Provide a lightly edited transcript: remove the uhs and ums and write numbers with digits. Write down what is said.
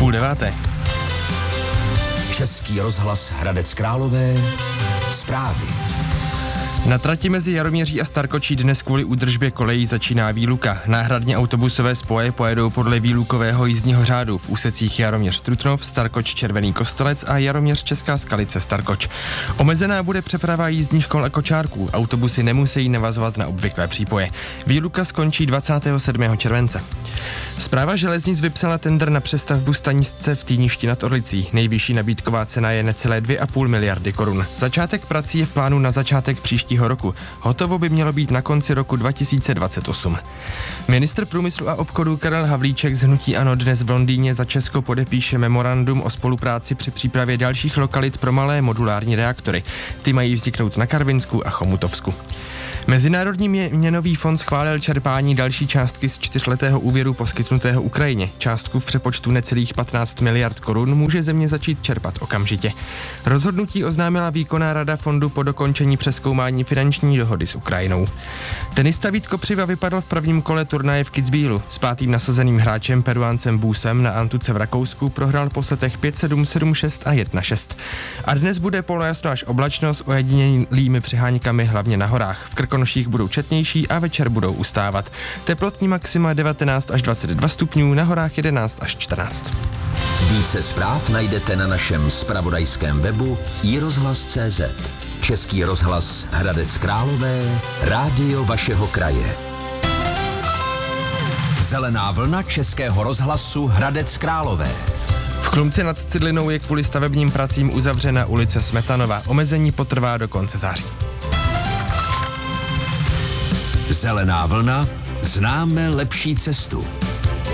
8:30. Český rozhlas Hradec Králové. Zprávy. Na trati mezi Jaroměří a Starkočí dnes kvůli údržbě kolejí začíná výluka. Náhradně autobusové spoje pojedou podle výlukového jízdního řádu v úsecích Jaroměř-Trutnov, Starkoč-Červený Kostelec a Jaroměř-Česká Skalice Starkoč. Omezená bude přeprava jízdních kol a kočárků. Autobusy nemusí navazovat na obvyklé přípoje. Výluka skončí 27. července. Správa železnic vypsala tendr na přestavbu stanice v Týništi nad Orlicí. Nejvyšší nabídková cena je necelé 2,5 miliardy korun. Začátek prací je v plánu na začátek příštího roku. Hotovo by mělo být na konci roku 2028. Ministr průmyslu a obchodu Karel Havlíček z hnutí ANO dnes v Londýně za Česko podepíše memorandum o spolupráci při přípravě dalších lokalit pro malé modulární reaktory. Ty mají vzniknout na Karvinsku a Chomutovsku. Mezinárodní měnový fond schválil čerpání další částky z 4letého úvěru poskytnutého Ukrajině. Částku v přepočtu necelých 15 miliard korun může země začít čerpat okamžitě. Rozhodnutí oznámila výkonná rada fondu po dokončení přezkoumání finanční dohody s Ukrajinou. Tenista Vít Kopřiva vypadl v prvním kole turnaje v Kitzbühelu. S 5. nasazeným hráčem Peruáncem Busem na antuce v Rakousku prohrál po setech 5-7, 7-6 a 1-6. A dnes bude polojasno až oblačno s ojedinělými přiháňkami hlavně na horách. V Krkonoších budou četnější a večer budou ustávat. Teplotní maxima 19 až 22 stupňů, na horách 11 až 14. Více zpráv najdete na našem zpravodajském webu iRozhlas.cz. Český rozhlas Hradec Králové, rádio vašeho kraje. Zelená vlna Českého rozhlasu Hradec Králové. V Chlumci nad Cidlinou je kvůli stavebním pracím uzavřena ulice Smetanova. Omezení potrvá do konce září. Zelená vlna, známe lepší cestu.